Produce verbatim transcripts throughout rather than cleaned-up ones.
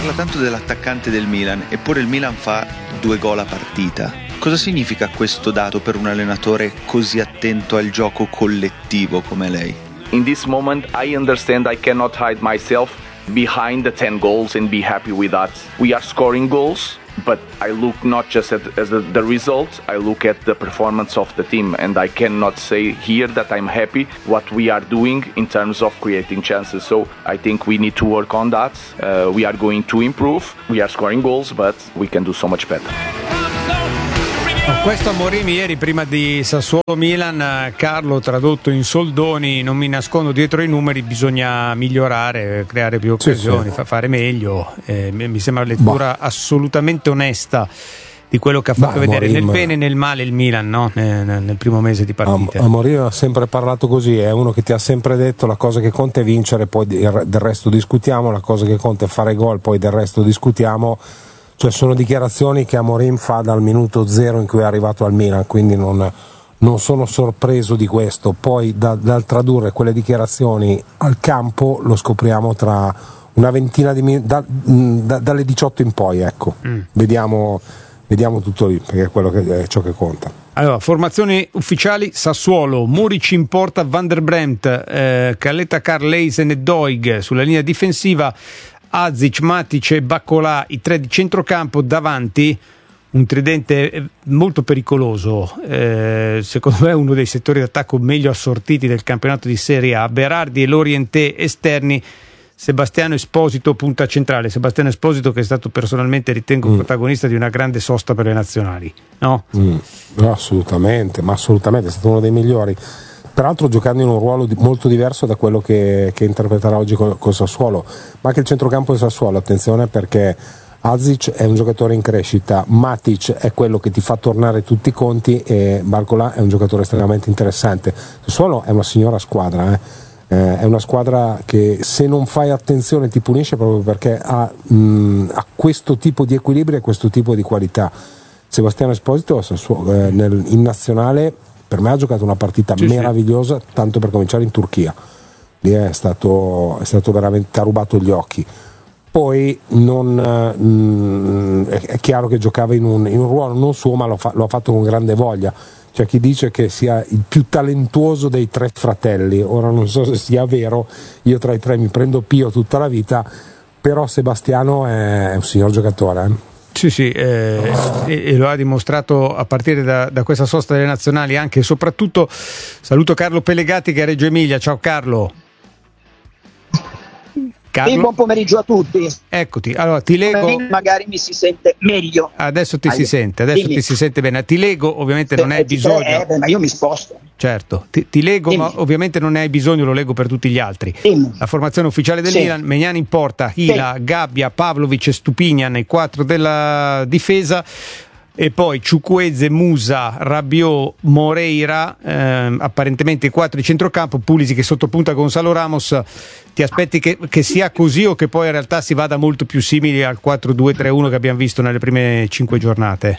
parla tanto dell'attaccante del Milan, eppure il Milan fa due gol a partita. Cosa significa questo dato per un allenatore così attento al gioco collettivo come lei? In this moment, I understand I cannot hide myself behind the ten goals and be happy with that. We are scoring goals, but I look not just at as the, the result, I look at the performance of the team, and I cannot say here that I'm happy what we are doing in terms of creating chances. So I think we need to work on that. Uh, we are going to improve. We are scoring goals, but we can do so much better. Questo Amorim ieri prima di Sassuolo-Milan. Carlo, tradotto in soldoni, non mi nascondo dietro i numeri, bisogna migliorare, creare più occasioni, sì, sì. fare meglio. Eh, mi sembra una lettura bah. assolutamente onesta di quello che ha fatto bah, vedere Amorim, nel bene e nel male il Milan, no? nel, nel primo mese di partita. Am- Amorim ha sempre parlato così, è uno che ti ha sempre detto la cosa che conta è vincere, poi del resto discutiamo, la cosa che conta è fare gol, poi del resto discutiamo. Cioè sono dichiarazioni che Amorim fa dal minuto zero in cui è arrivato al Milan, quindi non, non sono sorpreso di questo. Poi da, dal tradurre quelle dichiarazioni al campo lo scopriamo tra una ventina di minuti, da, da, dalle diciotto in poi, ecco. Mm. Vediamo, vediamo tutto lì, perché è, quello che, è ciò che conta. Allora, formazioni ufficiali: Sassuolo, Muric in porta, Van der Bremt, eh, Caleta, Carleisen e Doig sulla linea difensiva, Azic, Matic e Baccolà i tre di centrocampo, davanti un tridente molto pericoloso, eh, secondo me uno dei settori d'attacco meglio assortiti del campionato di Serie A, Berardi e Lorientè esterni, Sebastiano Esposito punta centrale. Sebastiano Esposito che è stato personalmente, ritengo, mm. protagonista di una grande sosta per le nazionali, no? Mm. No, assolutamente, ma assolutamente è stato uno dei migliori. Peraltro giocando in un ruolo di, molto diverso da quello che, che interpreterà oggi con, con Sassuolo, ma anche il centrocampo di Sassuolo, attenzione, perché Azic è un giocatore in crescita, Matic è quello che ti fa tornare tutti i conti e Barcola è un giocatore estremamente interessante. Sassuolo è una signora squadra, eh. Eh, è una squadra che se non fai attenzione ti punisce, proprio perché ha, mh, ha questo tipo di equilibrio e questo tipo di qualità. Sebastiano Esposito Sassuolo, eh, nel, in nazionale per me ha giocato una partita sì, meravigliosa, sì. Tanto per cominciare in Turchia, lì è stato, è stato veramente, ha rubato gli occhi. Poi non, mh, è chiaro che giocava in un, in un ruolo non suo, ma lo, fa, lo ha fatto con grande voglia. C'è chi dice che sia il più talentuoso dei tre fratelli, ora non so se sia vero, io tra i tre mi prendo Pio tutta la vita, però Sebastiano è un signor giocatore, eh. Sì, sì, eh, e, e lo ha dimostrato a partire da, da questa sosta delle nazionali anche e soprattutto. Saluto Carlo Pellegatti che è a Reggio Emilia. Ciao Carlo. Carlo. Sì, buon pomeriggio a tutti. Eccoti, allora ti leggo. Magari mi si sente meglio. Adesso ti Aia. si sente, adesso Dimmi. ti si sente bene. Ti leggo, ovviamente Se, non hai bisogno. Eh, beh, ma io mi sposto. Certo, ti, ti leggo, Dimmi. ma ovviamente non ne hai bisogno, lo leggo per tutti gli altri. Dimmi. La formazione ufficiale del Sì. Milan: Maignan in porta, Hila, sì. Gabbia, Pavlovic e Stupinian, i quattro della difesa. E poi Ciukwueze, Musa, Rabiot, Moreira, ehm, apparentemente i quattro di centrocampo, Pulisic che sottopunta Gonzalo Ramos. Ti aspetti che, che sia così o che poi in realtà si vada molto più simili al quattro due tre uno che abbiamo visto nelle prime cinque giornate?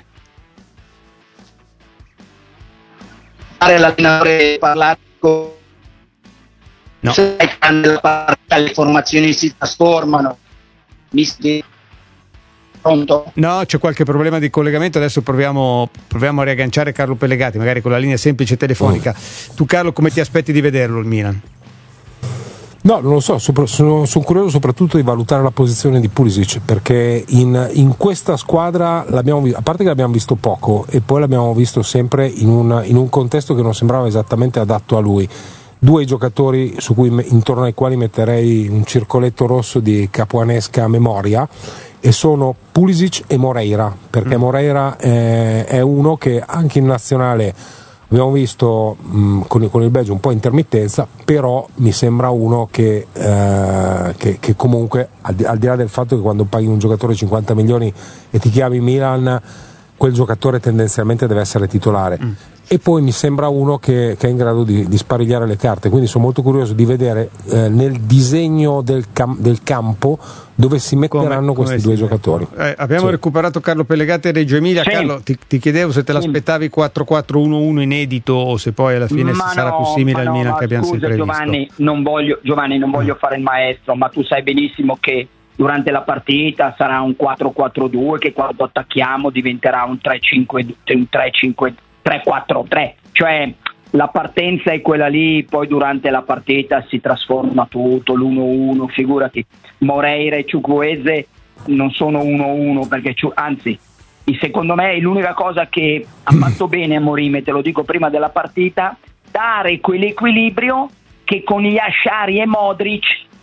L'allenatore parlare con no. Nella partita le formazioni si trasformano. Misti. Pronto? No, c'è qualche problema di collegamento, adesso proviamo, proviamo a riagganciare Carlo Pellegatti, magari con la linea semplice telefonica. Oh. Tu Carlo, come ti aspetti di vederlo il Milan? No, non lo so, sopra, sono, sono curioso soprattutto di valutare la posizione di Pulisic, perché in, in questa squadra l'abbiamo, a parte che l'abbiamo visto poco e poi l'abbiamo visto sempre in un, in un contesto che non sembrava esattamente adatto a lui. Due giocatori su cui, intorno ai quali metterei un circoletto rosso di capuanesca memoria, e sono Pulisic e Moreira, perché mm. Moreira è, è uno che anche in nazionale abbiamo visto mh, con, con il Belgio un po' intermittenza, però mi sembra uno che, eh, che, che comunque al di, al di là del fatto che quando paghi un giocatore cinquanta milioni e ti chiami Milan, quel giocatore tendenzialmente deve essere titolare. Mm. E poi mi sembra uno che, che è in grado di, di sparigliare le carte, quindi sono molto curioso di vedere eh, nel disegno del, cam- del campo dove si metteranno come, questi come due giocatori. Eh, abbiamo sì. recuperato Carlo Pellegatti a Reggio Emilia. Sì. Carlo, ti, ti chiedevo se te l'aspettavi quattro quattro uno uno inedito o se poi alla fine ma sarà no, più simile al no, Milan che abbiamo scusa, sempre Giovanni, visto. Non voglio, Giovanni, non voglio mm. fare il maestro, ma tu sai benissimo che durante la partita sarà un quattro quattro due che quando attacchiamo diventerà un tre cinque un tre cinque tre quattro tre, cioè la partenza è quella lì, poi durante la partita si trasforma tutto, l'uno uno, figurati, Moreira e Chukwueze non sono uno uno perché anzi secondo me l'unica cosa che ha fatto bene a Amorim, te lo dico prima della partita, dare quell'equilibrio che con Yashari e Modric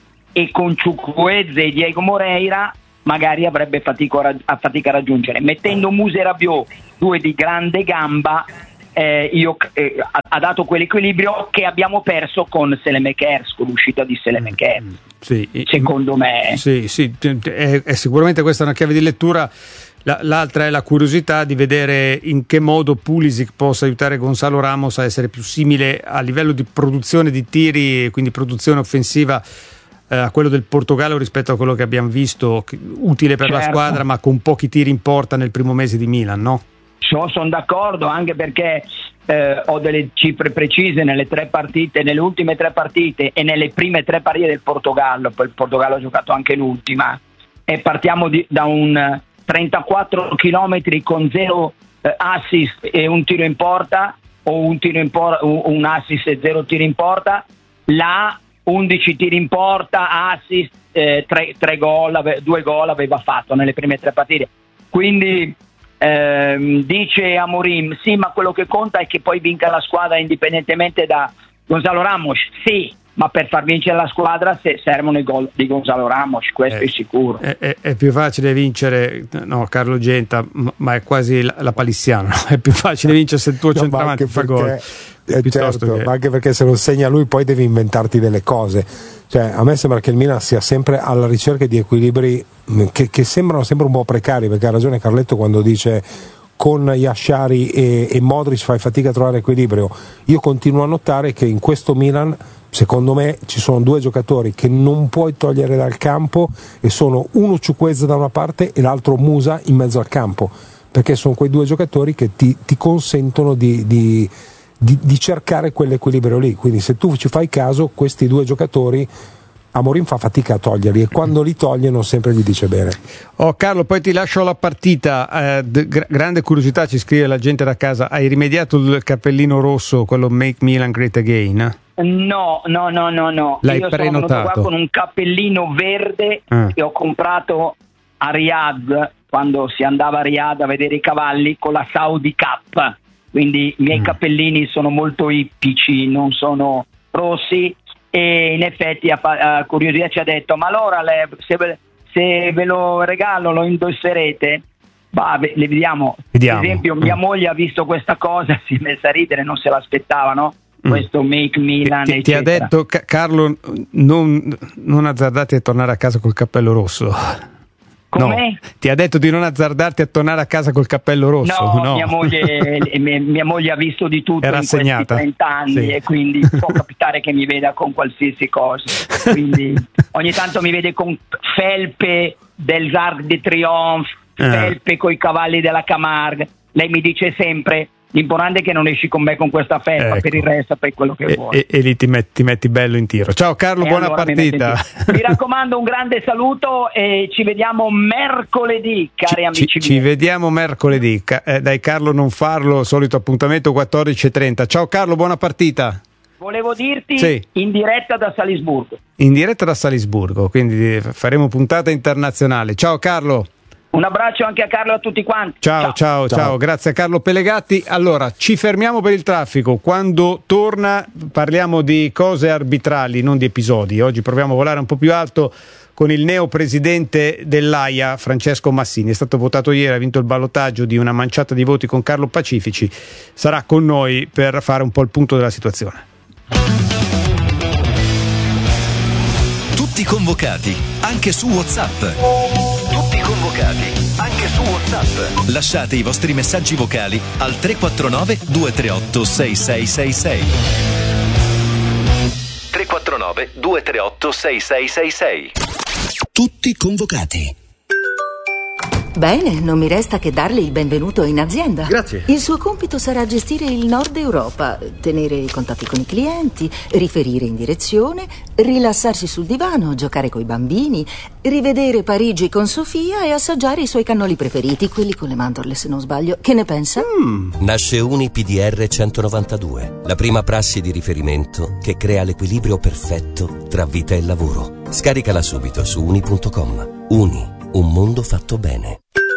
e con Chukwueze e Diego Moreira magari avrebbe fatica a, fatica a raggiungere, mettendo Musa e Rabiot, due di grande gamba, eh, io, eh, ha, ha dato quell'equilibrio che abbiamo perso con Selemakers, con l'uscita di Selemakers. Sì, secondo me sì, sì, è, è sicuramente questa una chiave di lettura. La, l'altra è la curiosità di vedere in che modo Pulisic possa aiutare Gonzalo Ramos a essere più simile a livello di produzione di tiri, quindi produzione offensiva, eh, a quello del Portogallo rispetto a quello che abbiamo visto, che, utile per certo. la squadra ma con pochi tiri in porta nel primo mese di Milan, no? So, sono d'accordo, anche perché eh, ho delle cifre precise nelle tre partite, nelle ultime tre partite e nelle prime tre partite del Portogallo, poi il Portogallo ha giocato anche l'ultima, e partiamo di, da un trentaquattro chilometri con zero eh, assist e un tiro in porta, o un tiro in porta, un assist e zero tiri in porta, là undici tiri in porta, assist, eh, tre gol, due gol aveva fatto nelle prime tre partite. Quindi ehm, dice Amorim, sì, ma quello che conta è che poi vinca la squadra indipendentemente da Gonzalo Ramos. Sì, ma per far vincere la squadra se servono i gol di Gonzalo Ramos, questo eh, è sicuro. È, è, è più facile vincere, no, Carlo Genta, ma è quasi la, la palissiana, no? È più facile vincere se il tuo no, centravanti fa gol. Eh, certo, che... ma anche perché se non segna lui poi devi inventarti delle cose. Cioè, a me sembra che il Milan sia sempre alla ricerca di equilibri che, che sembrano sempre un po' precari, perché ha ragione Carletto quando dice con Yashari e, e Modric fai fatica a trovare equilibrio. Io continuo a notare che in questo Milan, secondo me, ci sono due giocatori che non puoi togliere dal campo, e sono uno Chukwueze da una parte e l'altro Musa in mezzo al campo, perché sono quei due giocatori che ti, ti consentono di, di, di, di cercare quell'equilibrio lì. Quindi se tu ci fai caso, questi due giocatori Amorim fa fatica a toglierli, e quando li toglie non sempre gli dice bene. Oh Carlo, poi ti lascio la partita, eh, d- grande curiosità, ci scrive la gente da casa, hai rimediato il cappellino rosso, quello Make Milan Great Again? No, no, no, no, no. L'hai Io prenotato? sono venuto qua con un cappellino verde ah. che ho comprato a Riyadh, quando si andava a Riyadh a vedere i cavalli, con la Saudi Cup, quindi i miei mm. cappellini sono molto ippici, non sono rossi. E in effetti a, a curiosità ci ha detto, ma allora le, se, ve, se ve lo regalo lo indosserete? Bah, le vediamo. vediamo. Per esempio mia mm. moglie ha visto questa cosa, si è messa a ridere, non se l'aspettava, no? Mm. Questo Make Milan ti, ti ha detto Ca- Carlo non, non azzardarti a tornare a casa col cappello rosso. Come? No, ti ha detto di non azzardarti a tornare a casa col cappello rosso? No, no. Mia, moglie, mia, mia moglie ha visto di tutto Era in questi assegnata. trent'anni, sì. E quindi può capitare che mi veda con qualsiasi cosa. Quindi ogni tanto mi vede con felpe del Arc de Triomphe, felpe eh. con i cavalli della Camargue. Lei mi dice sempre: l'importante è che non esci con me con questa felpa, ecco. Per il resto fai quello che e, vuoi. E, e lì ti metti, ti metti bello in tiro. Ciao Carlo, e buona allora partita. Mi, mi raccomando, un grande saluto e ci vediamo mercoledì, cari ci, amici ci, miei. Ci vediamo mercoledì. Eh, dai Carlo, non farlo, solito appuntamento quattordici e trenta. Ciao Carlo, buona partita. Volevo dirti sì. in diretta da Salisburgo. In diretta da Salisburgo, quindi faremo puntata internazionale. Ciao Carlo. Un abbraccio anche a Carlo e a tutti quanti. Ciao, ciao, ciao, ciao, grazie a Carlo Pelegatti. Allora, ci fermiamo per il traffico. Quando torna parliamo di cose arbitrali, non di episodi. Oggi proviamo a volare un po' più alto con il neo presidente dell'A I A, Francesco Massini. È stato votato ieri, ha vinto il ballottaggio di una manciata di voti con Carlo Pacifici. Sarà con noi per fare un po' il punto della situazione. Tutti convocati, anche su WhatsApp. Tutti convocati, anche su WhatsApp. Lasciate i vostri messaggi vocali al tre quattro nove due tre otto sei sei sei sei. tre quattro nove due tre otto sei sei sei sei. Tutti convocati. Bene, non mi resta che darle il benvenuto in azienda. Grazie. Il suo compito sarà gestire il Nord Europa, tenere i contatti con i clienti, riferire in direzione, rilassarsi sul divano, giocare coi bambini, rivedere Parigi con Sofia e assaggiare i suoi cannoli preferiti, quelli con le mandorle se non sbaglio. Che ne pensa? Mm. Nasce Uni P D R centonovantadue, la prima prassi di riferimento che crea l'equilibrio perfetto tra vita e lavoro. Scaricala subito su uni punto com. Uni, un mondo fatto bene.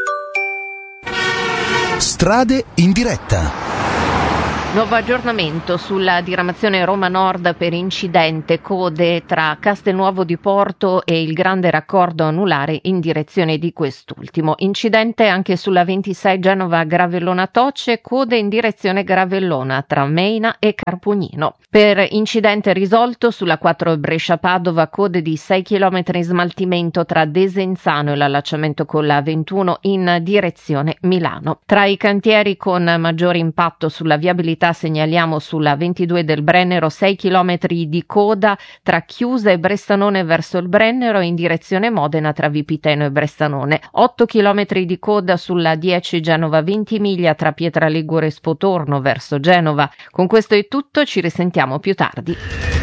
Strade in diretta. Nuovo aggiornamento sulla diramazione Roma Nord per incidente, code tra Castelnuovo di Porto e il grande raccordo anulare in direzione di quest'ultimo. Incidente anche sulla ventisei Genova Gravellona Tocce, code in direzione Gravellona tra Meina e Carpugnino. Per incidente risolto sulla quattro Brescia Padova, code di sei chilometri in smaltimento tra Desenzano e l'allacciamento con la ventuno in direzione Milano. Tra i cantieri con maggiore impatto sulla viabilità segnaliamo sulla ventidue del Brennero sei chilometri di coda tra Chiusa e Brestanone verso il Brennero in direzione Modena tra Vipiteno e Brestanone, otto chilometri di coda sulla dieci Genova Ventimiglia tra Pietraligure e Spotorno verso Genova. Con questo è tutto, ci risentiamo più tardi.